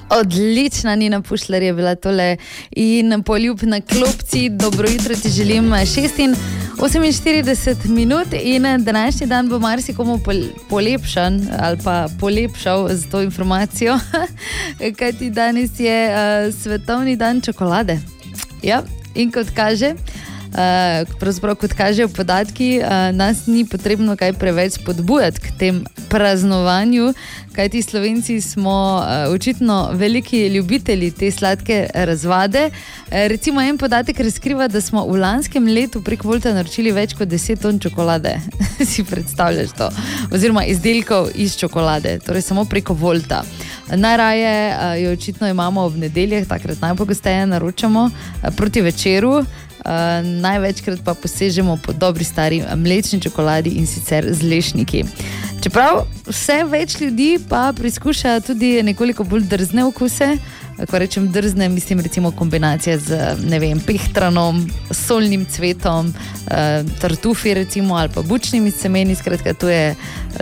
Odlična Nina Pušlar je bila tole in poljub na klopci. Dobro jutro ti želim 48 minut in današnji dan bo marsikomu polepšan ali pa polepšal z to informacijo, kajti danes je svetovni dan čokolade. Ja, in kot kaže, pravzaprav kot kažejo podatki, nas ni potrebno kaj preveč spodbujati k tem praznovanju, kajti Slovenci smo očitno veliki ljubitelji te sladke razvade. Recimo en podatek razkriva, da smo v lanskem letu prek Volta naročili več kot 10 ton čokolade. Si predstavljaš to? Oziroma izdelkov iz čokolade, torej samo preko Volta. Najraje jo očitno imamo ob nedeljah, takrat najpogosteje naročamo proti večeru. Največkrat pa posežemo po dobri stari mlečni čokoladi in sicer z lešniki. Čeprav vse več ljudi pa preizkuša tudi nekoliko bolj drzne okuse. Ko rečem drzne, mislim recimo kombinacija z, ne vem, pehtranom, solnim cvetom, tartufi recimo ali pa bučnimi semeni. Skratka, tu je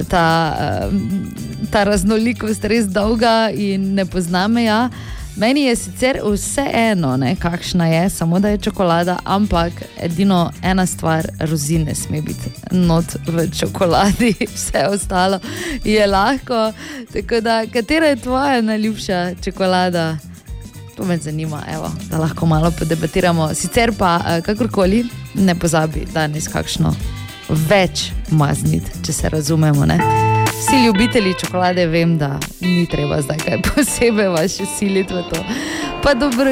ta raznolikost res dolga in ne pozna meja. Meni je sicer vse eno, ne, kakšna je, samo da je čokolada, ampak edino ena stvar, rozine sme biti not v čokoladi, vse ostalo je lahko. Tako da, katera je tvoja najljubša čokolada? To me zanima, evo, da lahko malo podebatiramo. Sicer pa, kakorkoli, ne pozabi danes kakšno več mazniti, če se razumemo, ne? Vsi ljubitelji čokolade vem, da ni treba zdaj kaj posebej vas še siliti v to. Pa dobro